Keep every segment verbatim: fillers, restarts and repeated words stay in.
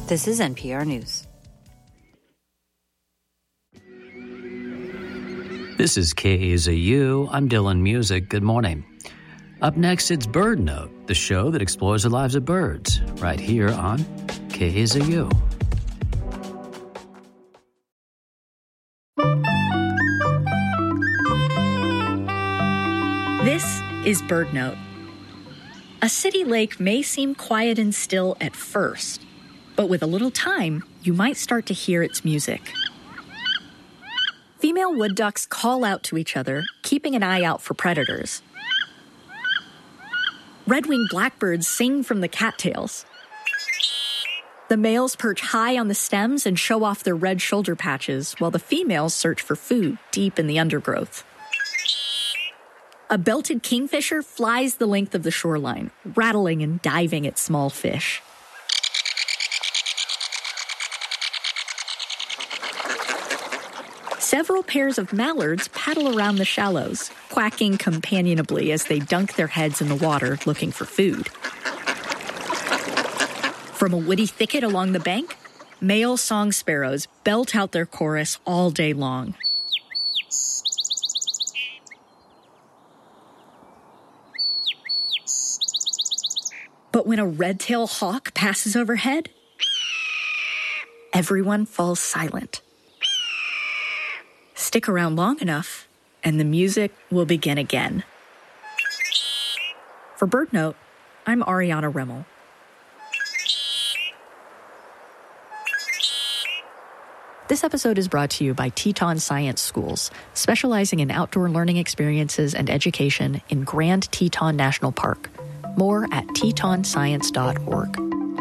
This is N P R News. This is K A Z U. I'm Dylan Music. Good morning. Up next, it's Bird Note, the show that explores the lives of birds, right here on K A Z U. This is Bird Note. A city lake may seem quiet and still at first, but with a little time, you might start to hear its music. Female wood ducks call out to each other, keeping an eye out for predators. Red-winged blackbirds sing from the cattails. The males perch high on the stems and show off their red shoulder patches, while the females search for food deep in the undergrowth. A belted kingfisher flies the length of the shoreline, rattling and diving at small fish. Several pairs of mallards paddle around the shallows, quacking companionably as they dunk their heads in the water looking for food. From a woody thicket along the bank, male song sparrows belt out their chorus all day long. But when a red-tailed hawk passes overhead, everyone falls silent. Stick around long enough, and the music will begin again. For Bird Note, I'm Ariana Remmel. This episode is brought to you by Teton Science Schools, specializing in outdoor learning experiences and education in Grand Teton National Park. More at teton science dot org.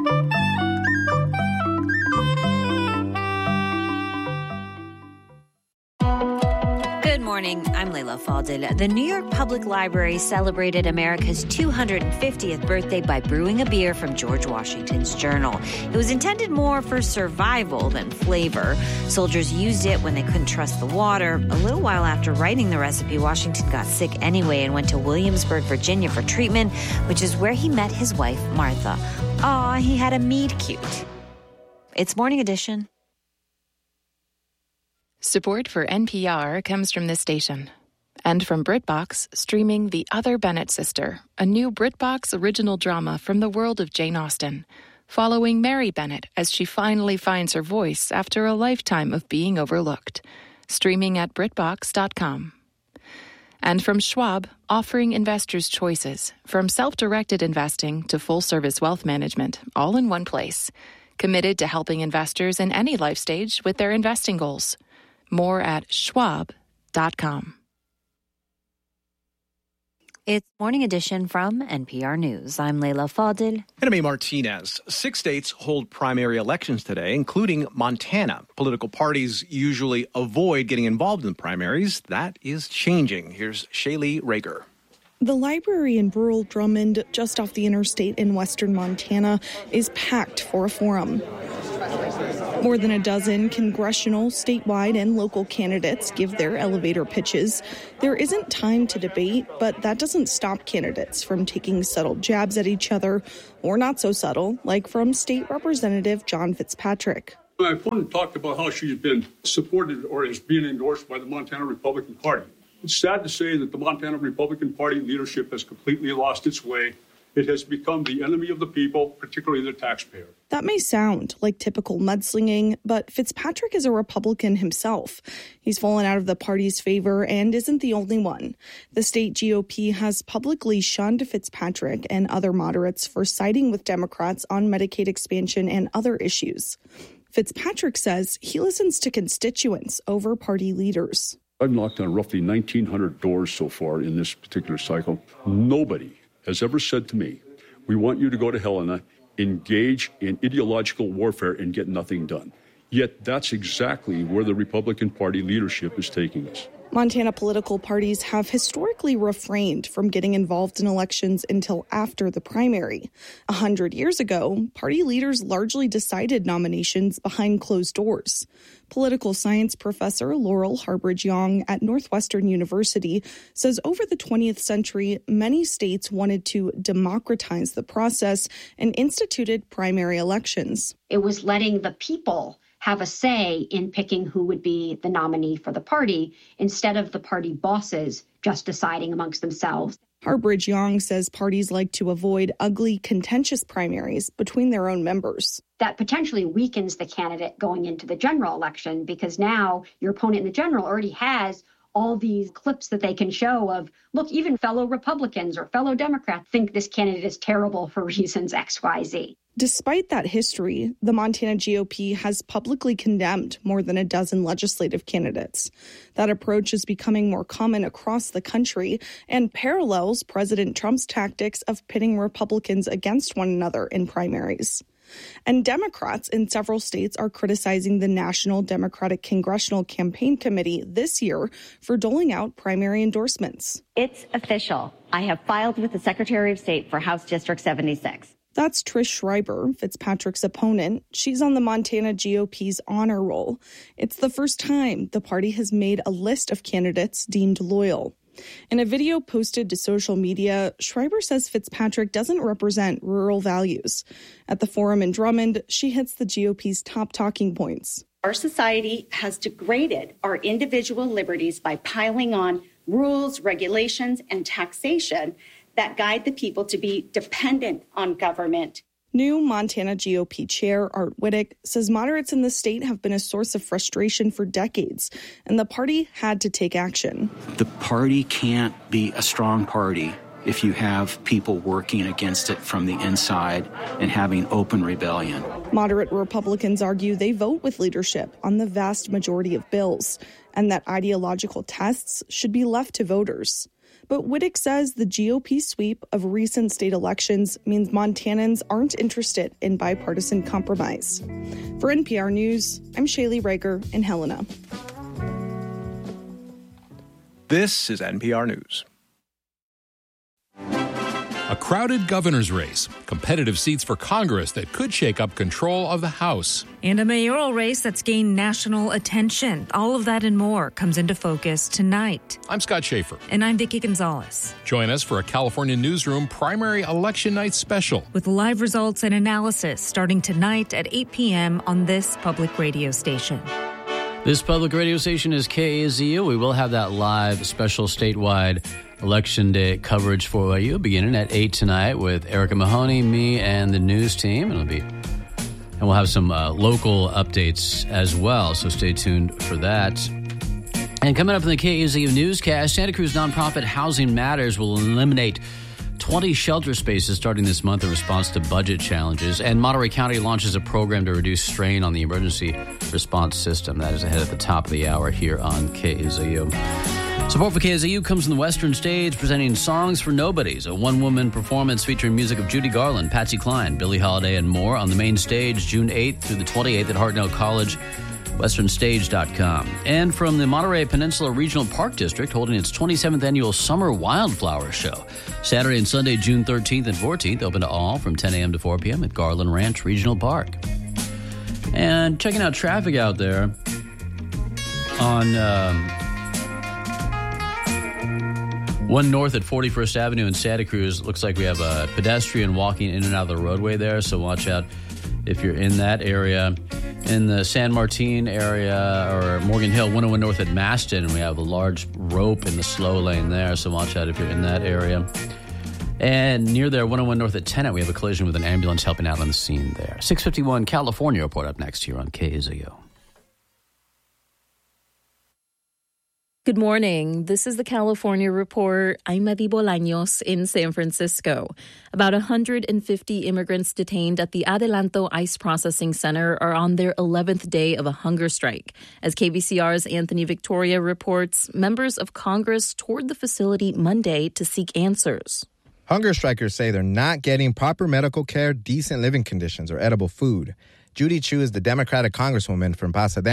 Good morning. I'm Leila Fadel. The New York Public Library celebrated America's two hundred fiftieth birthday by brewing a beer from George Washington's journal. It was intended more for survival than flavor. Soldiers used it when they couldn't trust the water. A little while after writing the recipe, Washington got sick anyway and went to Williamsburg, Virginia for treatment, which is where he met his wife, Martha. Aw, he had a meet cute. It's Morning Edition. Support for N P R comes from this station and from BritBox, streaming The Other Bennett Sister, a new BritBox original drama from the world of Jane Austen, following Mary Bennett as she finally finds her voice after a lifetime of being overlooked. Streaming at Brit Box dot com. And from Schwab, offering investors choices, from self-directed investing to full-service wealth management, all in one place. Committed to helping investors in any life stage with their investing goals. More at schwab dot com. It's Morning Edition from N P R News. I'm Leila Fadel. And I'm A. Martinez. Six states hold primary elections today, including Montana. Political parties usually avoid getting involved in primaries. That is changing. Here's Shaylee Rager. The library in rural Drummond, just off the interstate in western Montana, is packed for a forum. More than a dozen congressional, statewide, and local candidates give their elevator pitches. There isn't time to debate, but that doesn't stop candidates from taking subtle jabs at each other, or not so subtle, like from State Representative John Fitzpatrick. My opponent talked about how she's been supported or is being endorsed by the Montana Republican Party. It's sad to say that the Montana Republican Party leadership has completely lost its way. It has become the enemy of the people, particularly the taxpayer. That may sound like typical mudslinging, but Fitzpatrick is a Republican himself. He's fallen out of the party's favor and isn't the only one. The state G O P has publicly shunned Fitzpatrick and other moderates for siding with Democrats on Medicaid expansion and other issues. Fitzpatrick says he listens to constituents over party leaders. I've knocked on roughly nineteen hundred doors so far in this particular cycle. Nobody has ever said to me, we want you to go to Helena, engage in ideological warfare and get nothing done. Yet that's exactly where the Republican Party leadership is taking us. Montana political parties have historically refrained from getting involved in elections until after the primary. A hundred years ago, party leaders largely decided nominations behind closed doors. Political science professor Laurel Harbridge-Young at Northwestern University says over the twentieth century, many states wanted to democratize the process and instituted primary elections. It was letting the people have a say in picking who would be the nominee for the party instead of the party bosses just deciding amongst themselves. Harbridge-Young says parties like to avoid ugly, contentious primaries between their own members. That potentially weakens the candidate going into the general election because now your opponent in the general already has all these clips that they can show of, look, even fellow Republicans or fellow Democrats think this candidate is terrible for reasons X, Y, Z. Despite that history, the Montana G O P has publicly condemned more than a dozen legislative candidates. That approach is becoming more common across the country and parallels President Trump's tactics of pitting Republicans against one another in primaries. And Democrats in several states are criticizing the National Democratic Congressional Campaign Committee this year for doling out primary endorsements. It's official. I have filed with the Secretary of State for House District seventy-six. That's Trish Schreiber, Fitzpatrick's opponent. She's on the Montana G O P's honor roll. It's the first time the party has made a list of candidates deemed loyal. In a video posted to social media, Schreiber says Fitzpatrick doesn't represent rural values. At the forum in Drummond, she hits the G O P's top talking points. Our society has degraded our individual liberties by piling on rules, regulations, and taxation that guide the people to be dependent on government. New Montana G O P Chair Art Wittick says moderates in the state have been a source of frustration for decades, and the party had to take action. The party can't be a strong party if you have people working against it from the inside and having open rebellion. Moderate Republicans argue they vote with leadership on the vast majority of bills, and that ideological tests should be left to voters. But Wittick says the G O P sweep of recent state elections means Montanans aren't interested in bipartisan compromise. For N P R News, I'm Shaylee Rager in Helena. This is N P R News. A crowded governor's race, competitive seats for Congress that could shake up control of the House. And a mayoral race that's gained national attention. All of that and more comes into focus tonight. I'm Scott Schaefer. And I'm Vicki Gonzalez. Join us for a California Newsroom primary election night special. With live results and analysis starting tonight at eight p.m. on this public radio station. This public radio station is K A Z U. We will have that live special statewide Election Day coverage for you beginning at eight tonight with Erica Mahoney, me, and the news team. It'll be, and we'll have some uh, local updates as well, so stay tuned for that. And coming up in the K A Z U newscast, Santa Cruz nonprofit Housing Matters will eliminate twenty shelter spaces starting this month in response to budget challenges. And Monterey County launches a program to reduce strain on the emergency response system. That is ahead at the top of the hour here on K A Z U. Support for K A Z U comes from the Western Stage, presenting Songs for Nobodies, a one-woman performance featuring music of Judy Garland, Patsy Cline, Billie Holiday, and more on the main stage June eighth through the twenty-eighth at Hartnell College, western stage dot com. And from the Monterey Peninsula Regional Park District, holding its twenty-seventh annual Summer Wildflower Show. Saturday and Sunday, June thirteenth and fourteenth, open to all from ten a.m. to four p.m. at Garland Ranch Regional Park. And checking out traffic out there on Um, One north at forty-first Avenue in Santa Cruz. Looks like we have a pedestrian walking in and out of the roadway there, so watch out if you're in that area. In the San Martin area or Morgan Hill, one oh one north at Maston, we have a large rope in the slow lane there, so watch out if you're in that area. And near there, one oh one north at Tenet, we have a collision with an ambulance helping out on the scene there. six fifty-one California report up next here on K A Z U. Good morning. This is the California Report. I'm Madi Bolaños in San Francisco. About one hundred fifty immigrants detained at the Adelanto ICE Processing Center are on their eleventh day of a hunger strike. As K V C R's Anthony Victoria reports, members of Congress toured the facility Monday to seek answers. Hunger strikers say they're not getting proper medical care, decent living conditions, or edible food. Judy Chu is the Democratic Congresswoman from Pasadena.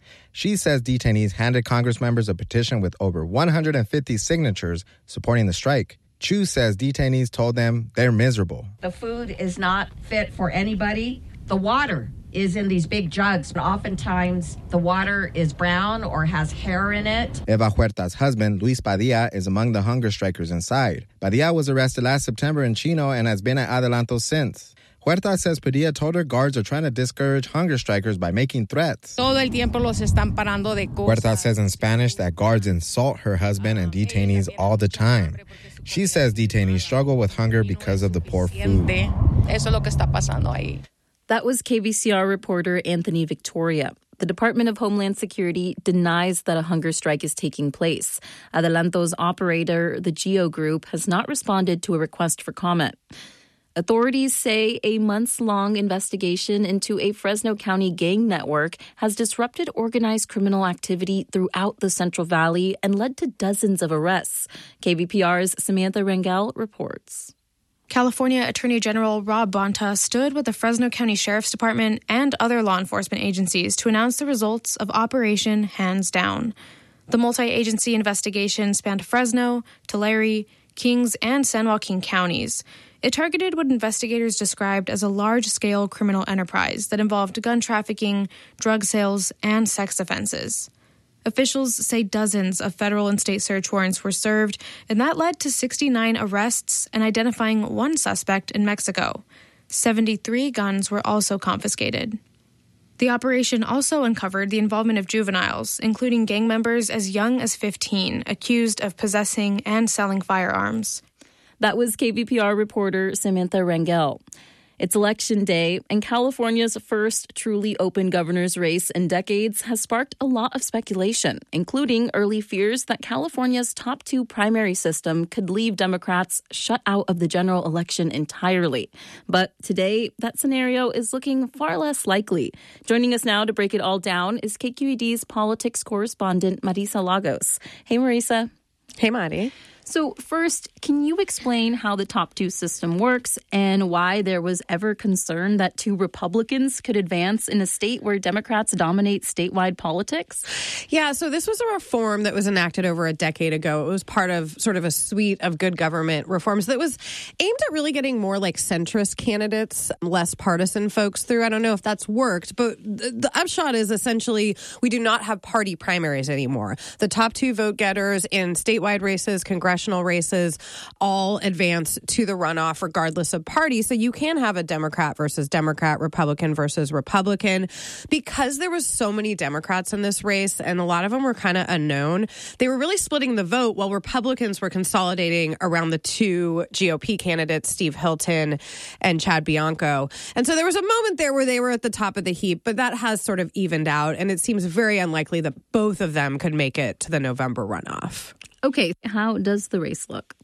She says detainees handed Congress members a petition with over one hundred fifty signatures supporting the strike. Chu says detainees told them they're miserable. The food is not fit for anybody. The water is in these big jugs. Oftentimes, the water is brown or has hair in it. Eva Huerta's husband, Luis Padilla, is among the hunger strikers inside. Padilla was arrested last September in Chino and has been at Adelanto since. Huerta says Padilla told her guards are trying to discourage hunger strikers by making threats. Todo el tiempo los están parando de cosas. Huerta says in Spanish that guards insult her husband and detainees all the time. She says detainees struggle with hunger because of the poor food. Eso es lo que está pasando ahí. That was K V C R reporter Anthony Victoria. The Department of Homeland Security denies that a hunger strike is taking place. Adelanto's operator, the Geo Group, has not responded to a request for comment. Authorities say a months-long investigation into a Fresno County gang network has disrupted organized criminal activity throughout the Central Valley and led to dozens of arrests. K V P R's Samantha Rangel reports. California Attorney General Rob Bonta stood with the Fresno County Sheriff's Department and other law enforcement agencies to announce the results of Operation Hands Down. The multi-agency investigation spanned Fresno, Tulare, Kings, and San Joaquin counties. It targeted what investigators described as a large-scale criminal enterprise that involved gun trafficking, drug sales, and sex offenses. Officials say dozens of federal and state search warrants were served, and that led to sixty-nine arrests and identifying one suspect in Mexico. seventy-three guns were also confiscated. The operation also uncovered the involvement of juveniles, including gang members as young as fifteen, accused of possessing and selling firearms. That was K V P R reporter Samantha Rangel. It's Election Day, and California's first truly open governor's race in decades has sparked a lot of speculation, including early fears that California's top two primary system could leave Democrats shut out of the general election entirely. But today, that scenario is looking far less likely. Joining us now to break it all down is K Q E D's politics correspondent Marisa Lagos. Hey, Marisa. Hey, Mari. So first, can you explain how the top two system works and why there was ever concern that two Republicans could advance in a state where Democrats dominate statewide politics? Yeah, so this was a reform that was enacted over a decade ago. It was part of sort of a suite of good government reforms that was aimed at really getting more like centrist candidates, less partisan folks through. I don't know if that's worked, but the upshot is essentially we do not have party primaries anymore. The top two vote getters in statewide races, congressional races all advance to the runoff regardless of party. So you can have a Democrat versus Democrat, Republican versus Republican. Because there was so many Democrats in this race and a lot of them were kind of unknown, they were really splitting the vote while Republicans were consolidating around the two G O P candidates, Steve Hilton and Chad Bianco. And so there was a moment there where they were at the top of the heap, but that has sort of evened out. And it seems very unlikely that both of them could make it to the November runoff. Okay, how does the race look?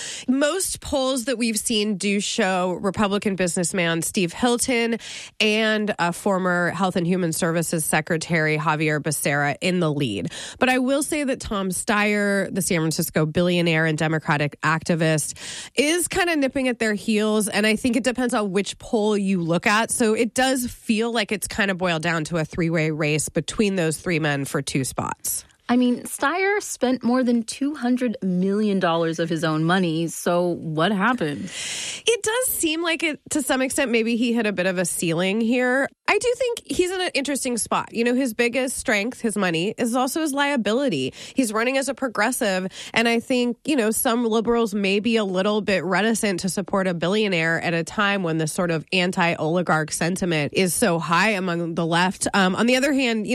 Most polls that we've seen do show Republican businessman Steve Hilton and a former Health and Human Services Secretary Javier Becerra in the lead. But I will say that Tom Steyer, the San Francisco billionaire and Democratic activist, is kind of nipping at their heels. And I think it depends on which poll you look at. So it does feel like it's kind of boiled down to a three-way race between those three men for two spots. I mean, Steyer spent more than two hundred million dollars of his own money, so what happened? It does seem like it, to some extent, maybe he hit a bit of a ceiling here. I do think he's in an interesting spot. You know, his biggest strength, his money, is also his liability. He's running as a progressive, and I think, you know, some liberals may be a little bit reticent to support a billionaire at a time when the sort of anti-oligarch sentiment is so high among the left. Um, on the other hand, you